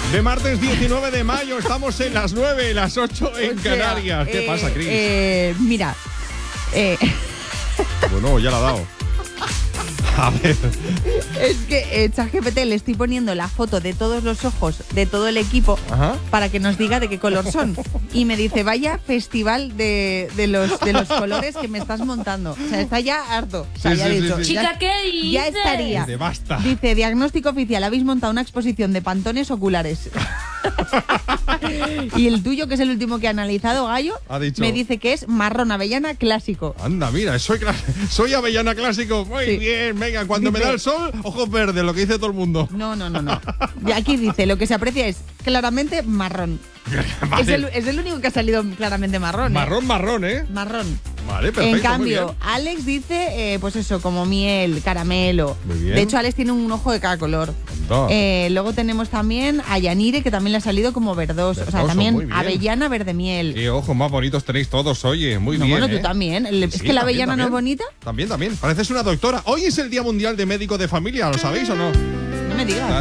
De martes 19 de mayo, estamos en las 9, las 8 en Canarias. ¿Qué pasa, Cris? Mira. Bueno, ya la ha dado. A ver. Es que ChatGPT le estoy poniendo la foto de todos los ojos de todo el equipo. Ajá. Para que nos diga de qué color son. Y me dice, vaya festival de los colores que me estás montando. O sea, está ya harto. O sea, Sí, ya sí, he dicho, sí, sí. Chica, ¿qué dices? ya estaría. Dice, basta. Dice, diagnóstico oficial, habéis montado una exposición de pantones oculares. Y el tuyo, que es el último que ha analizado, Gallo, Ha dicho- me dice que es marrón avellana clásico. Anda, mira, soy avellana clásico. Muy Sí. bien, venga, cuando me Dice- da el sol, ojos verdes, lo que dice todo el mundo. No. Y aquí dice, lo que se aprecia es claramente marrón. Vale. Es el único que ha salido claramente marrón. Marrón, ¿eh? Marrón. Vale, perfecto. En cambio, muy bien. Alex dice, pues eso, como miel, caramelo. Muy bien. De hecho, Alex tiene un ojo de cada color. Anda. Luego tenemos también a Yanire, que también le ha salido como verdoso. O sea, Verdoso, muy también bien. avellana, verde miel. Qué ojos más bonitos tenéis todos, oye, muy No, bien. bueno, ¿eh? tú también. Es Sí, que la también, avellana no es también. bonita. También. Pareces una doctora. Hoy es el Día Mundial de Médico de Familia, ¿lo sabéis o no? No me digas.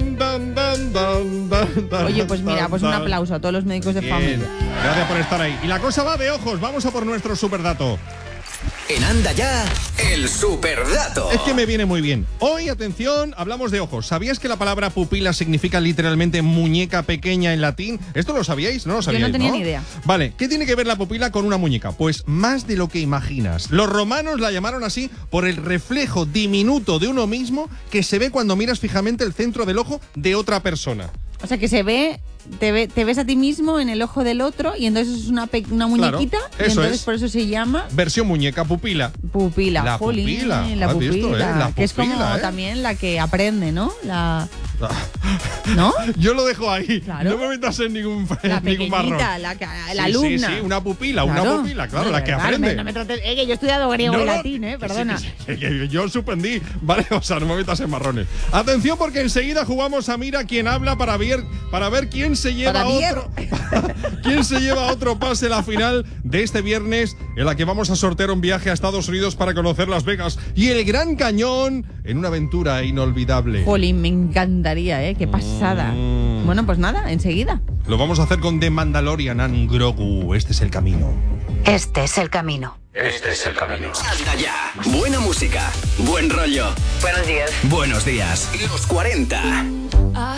Oye, pues mira, pues un aplauso a todos los médicos de Bien. familia. Gracias por estar ahí. Y la cosa va de ojos. Vamos a por nuestro superdato. En Anda Ya, el superdato. Es que me viene muy bien. Hoy, atención, hablamos de ojos. ¿Sabías que la palabra pupila significa literalmente muñeca pequeña en latín? ¿Esto lo sabíais? No lo sabíais, no tenía ni idea. Vale, ¿qué tiene que ver la pupila con una muñeca? Pues más de lo que imaginas. Los romanos la llamaron así por el reflejo diminuto de uno mismo que se ve cuando miras fijamente el centro del ojo de otra persona. O sea, que se ve, te ves a ti mismo en el ojo del otro y entonces es una muñequita. eso y entonces es. por eso se llama Versión muñeca, pupila. pupila. La Jolín, pupila. la ¿Has pupila. visto, la que es como pupila, también la que aprende, ¿no? ¿No? Yo lo dejo ahí. Claro. No me metas en ningún La ningún marrón. pequeñita, la Sí, alumna. Sí, una pupila, una pupila, claro, No, la de que verdad, aprende. No me trates, que yo he estudiado griego No, y no, latín, que sí, perdona. que yo suspendí, ¿vale? O sea, no me metas en marrones. Atención, porque enseguida jugamos a Mira quién habla para ver quién se lleva Para ver. quién se lleva otro pase la final de este viernes, en la que vamos a sortear un viaje a Estados Unidos para conocer Las Vegas y el Gran Cañón en una aventura inolvidable. Jolín, me encantaría, qué pasada. Bueno, pues nada, enseguida. Lo vamos a hacer con The Mandalorian and Grogu. Este es el camino. Este es el camino. Este es el camino. Anda Ya. Buena música, buen rollo. Buenos días. Buenos días. Los 40.